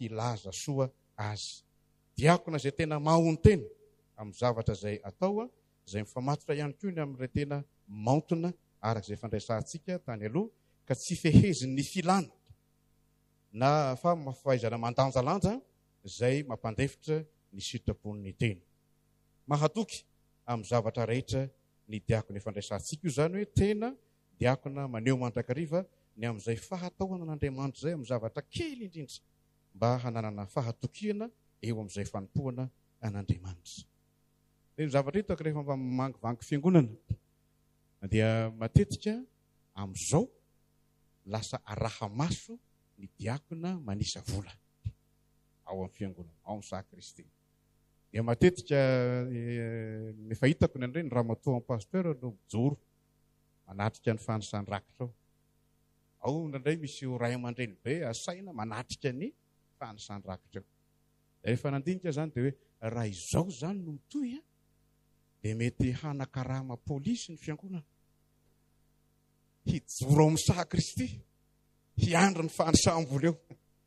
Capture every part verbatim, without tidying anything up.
hilaza soa azy. Diakona izay tena mahony tena amin'ny zavatra izay atao, izay mifamatotra ihany koa ny amin'ilay tena maontona arak'izay fandraisantsika tany aloha, ka tsy feheziny ny filana na fa mafahaizana mandanjalanja izay mampandefitra ny sitrapon'ny teny. Mahatoky amin'ny zavatra rehetra ny diakona fandraisantsika io zany hoe tena diakona maneho mandrakariva ny amin'izay fahataoana n'Andriamanitra izay amin'ny zavatra kely indrindra mba hananana fahatokiana eo amin'izay fanompoana an'Andriamanitra. Ny zavatra hitako rehefa mba mangivangy fiangonana dia matetika amin'izao lasa araha-maso ny diakona manisa vola ao amin'ny fiangonana, ao amin'ny sakristy. Dia matetika ny fahitako ny andreny ramatoa amin'ny pasteur no mijoro manatrika ny fanisany rakitra ao. Ao nandray misy ray aman-dreny be asaina manatrika ny fanisany rakitra ao. Rehefa nandinika zany dia hoe raha izao zany no mitohy a, dia mety hanakarama polisy ny fiangonana. Hijoro ao amin'ny sakristy, hiandry ny fanisam-bola eo.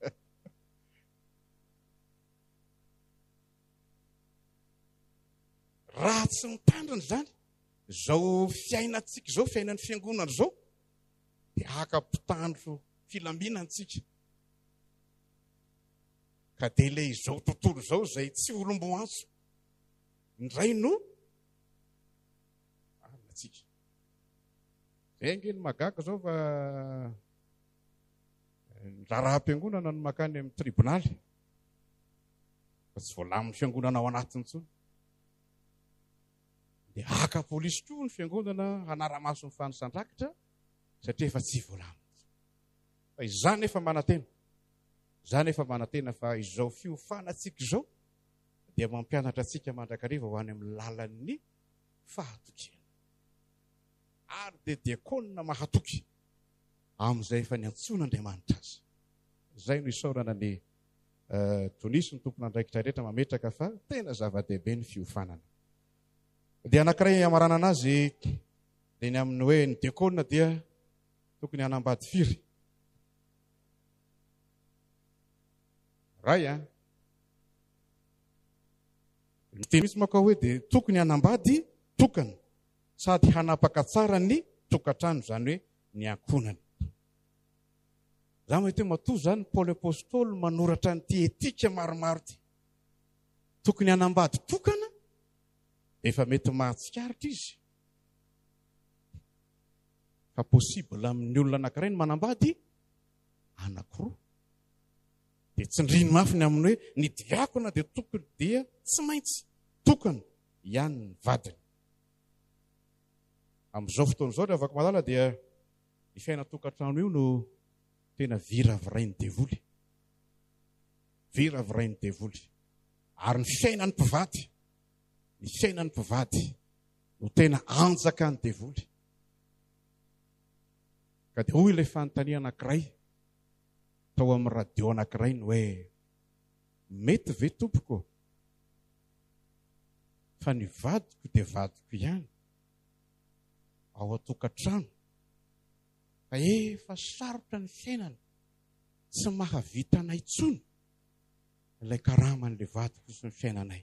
Raha tsy mitandrina zany, zao fiainantsika zao, fiainan'ny fiangonana zao, dia haka-mpitandro filaminantsika. Ka dia ilay izao tontolo zao izay tsy olom-boantso, indray no anatsika. Zay nge ny magaka zao fa ny raharaham-piangonana no makany amin'ny tribonaly. Fa tsy voalamin'ny fiangonana ao anatiny intsony. Dia haka polisy koa ny fiangonana hanara-maso ny fanisan-drakitra satria efa tsy voalamina. Fa izany efa manantena. Izany efa manantena fa izao fiofanatsika izao dia mampianatra antsika mandrakariva ho any amin'ny lalan'ny fahatokiana. Ary dia diakona mahatoky amin'izay efa niantson'Andriamanitra azy. Izay no isaorana ny tonisy ny tompon'andraikitra rehetra mametraka fa tena zava-dehibe ny fiofanana. Dia anankiray amarana anazy dia ny amin'ny hoe ny diakona dia tokony hanambady firy. Ray a. Ny teny misy maka hoe dia tokony hanambady tokana sady hanapaka tsara ny tokantrano, zany hoe ny ankonana. Za mahita matoa zany Paul Apostôly manoratra ny etika maromaro ty. Tokony hanambady tokana efa mety mahatsikaritra izy. Fa possible amin'ny olona anankiray ny manambady anankiroa. Dia tsindriny mafy ny amin'ny hoe ny diakona dia tokony dia tsy maintsy tokana ihany ny vadiny. Amin'izao fotoana izao rehefa afaka malala dia ny fiaina tokantrano io no tena viravirain'ny devoly. Viravirain'ny devoly. Ary ny fiainan'ny mpivady, ny fiainan'ny mpivady no tena anjaka ny devoly. Ka dia hoy ilay fanontania anankiray tao amin'ny radio anankiray no hoe mety ve tompoko fa ny vadiko dia vadiko ihany ao atokantrano fa efa sarotra ny fiainana tsy mahavita anay intsony ilay karaman'ilay vadiko sy ny fiainanay.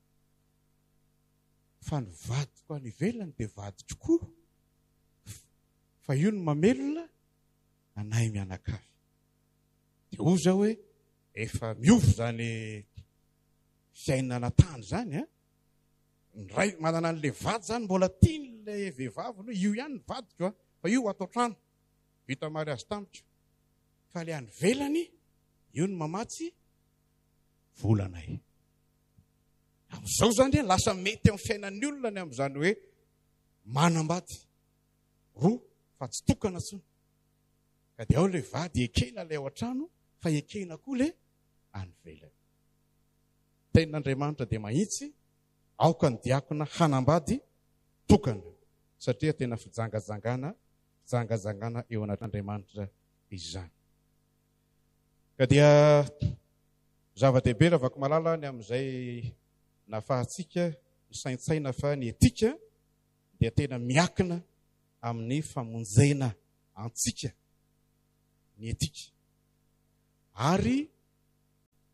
Fa ny vadiko any ivelany dia vadiko koa, fa io no mamelona anay mianakavy. Dia hoy zao hoe efa miofo zany fiainana tany zany a. Ny ray manana an'ilay vady zany mbola tian'ilay vehivavy no io ihany ny vadiko a, fa io atao trano vita mary azy tamiko. Fa ilay any velany io no mamatsy volanay. Amin'izao zany dia lasa mety amin'ny fiainan'ny olona ny amin'izany hoe manambady roa fa tsy tokana intsony. Ka dia ao ilay vady ekena ilay ao an-trano fa ekena koa ilay any velany. Tenin'Andriamanitra dia mahitsy aoka ny diakona hanambady tokana satria tena fijangajangana fijangajangana eo anatin'Andriamanitra izany. Ka dia zava-dehibe raha vako malala ny amin'izay nafahantsika ny saintsaina fa ny etika dia tena miakina amin'ny famonjena antsika ny etika. Ary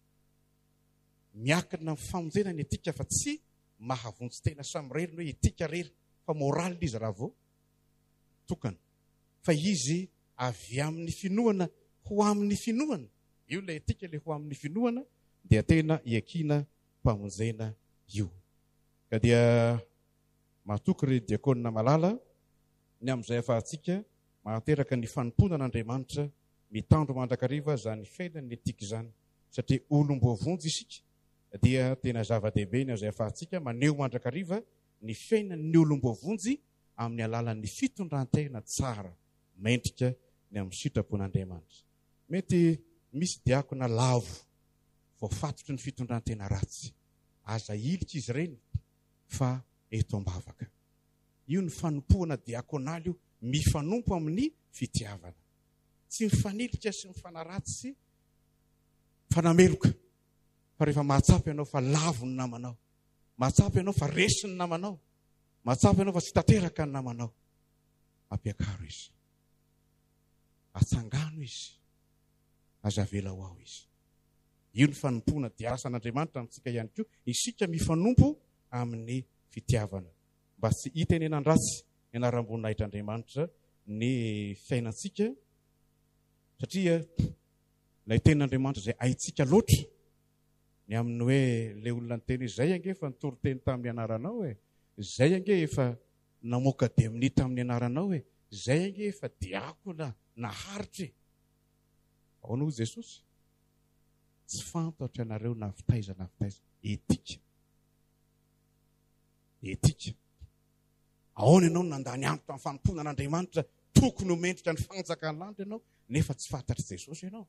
miakina amin'ny famonjena ny etika fa tsy mahavontsy tena samyreriny hoe etika rery fa moraly izy raha vao tokana fa izy avy amin'ny finoana ho amin'ny finoana io ilay etika le ho amin'ny finoana dia tena iakina mpamonjena io ka dia mahatoky ry diakonina malala ny amin'izay afahantsika mahateraka ny fanompoana an'Andriamanitra mitandro mandrakariva zany fiainany etika izany satria olom-boavonjy isika dia tena zava-dehibe ny amin'izay afahantsika maneho mandrakariva ny fiainan'ny olom-boavonjy amin'ny alalan'ny fitondran-tena tsara mendrika ny amin'ny sitrapon'Andriamanitra. Mety misy diakona lavo voafatotry ny fitondran-tena ratsy aza ilika izy ireny fa eto ambavaka io ny fanompoana diakonaly io mifanompo amin'ny fitiavana tsy mifanilika sy mifanaratsy sy fanameloka fa rehefa mahatsapy ianao fa lavo ny namanao, mahatsapy ianao fa resy ny namanao, mahatsapy ianao fa tsy tanteraka ny namanao, ampiakaro izy, atsangano izy, azavela ho ao izy. Io ny fanompoana dia asan'Andriamanitra amintsika ihany koa, isika mifanompo amin'ny fitiavana mba tsy hitenenandratsy ny anaram-boninahitran'Andriamanitra ny fiainantsika satria ilay tenin'Andriamanitra izay haitsika loatra ny amin'ny hoe le olona ny teny izay ange efa nitoro teny tamin'ny anaranao e, izay ange efa namoaka demoni tamin'ny anaranao e, izay ange efa diakona naharitra e. Ao no Jesosy tsy fantatra anareo navitaiza navitaiza etika etika ahoana ianao nandany anto tamin'ny fanompoana an'Andriamanitra tokony ho mendrika ny fanjakany landro ianao nefa tsy fantatra Jesosy ianao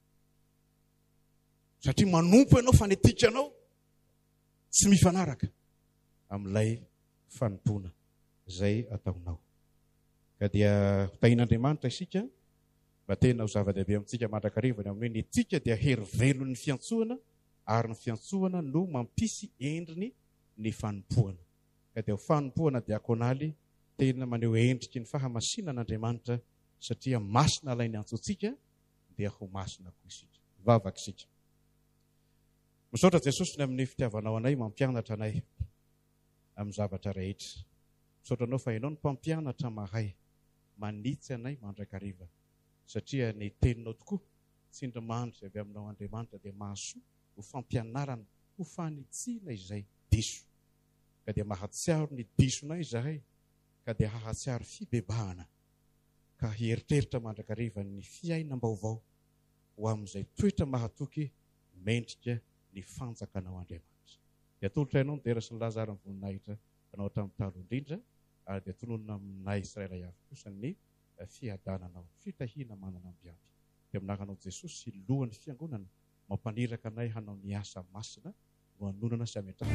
satria manompo ianao fa ny etika ianao tsy mifanaraka amin'ilay fanompoana izay ataonao ka dia tahin'Andriamanitra isika mba tena ho zava-dehibe amintsika mandrakarivany amin'ny hoe ny etika dia herivelon'ny fiantsoana ary ny fiantsoana no mampisy endriny ny fanompoana ka dia ho fanompoana diakonaly tena maneho endriky ny fahamasinan'Andriamanitra satria masina alainy antsontsika dia ho masina koa isika vavaka isika. Misaotra Jesosy ny amin'ny fitiavanao anay mampianatra anay amin'ny zavatra rehetra. Misaotra anao fa ianao ny mpampianatra mahay manitsy anay mandrakariva satria ny teninao tokoa tsindrimandry avy aminao Andriamanitra dia mahasoa ho fampianarana ho fanitsiana izay diso ka dia mahatsiaro ny disonay izahay ka dia hahatsiaro fibebahana ka hieritreritra mandrakariva ny fiainam-baovao ho amin'izay toetra mahatoky mendrika ny fanjakanao Andriamanitra. Dia tolotra ianao nidera sy ny Lazara ny voninahitra anao hatramin'ny talo indrindra ary dia tononona aminay Israela ihany kosa ny fiadananao fitahiana manana ambiampy dia aminaranao Jesosy lohan'ny fiangonana mampaniraka anay hanao ny asa masina no hanonana sy ametraka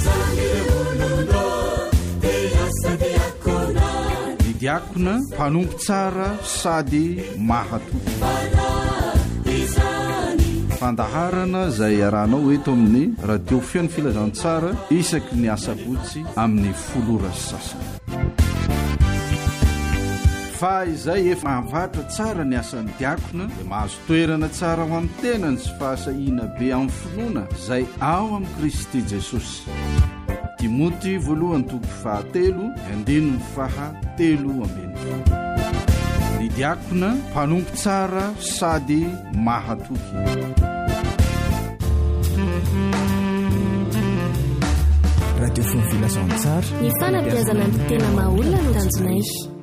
ny diakona mpanompo tsara sady mahatoky fandaharana izay arahanao eto amin'ny radio feon'ny filazantsara isaky ny asabotsy amin'ny folora sasany fa izay efa mahavatra tsara ny asan'ny diakona dia mahazo toerana tsara ho amin'ny tenany sy fahasahiana be amin'ny finoana izay ao amin'ny Kristy Jesosy. Timoty voalohany toko fahatelo andininy fahatelo ambiny. Ny diakona mpanompo tsara sady mahatoky. Radio Fon Filazantsara ny fanabeazana ny tena mahaolona no tanjonay.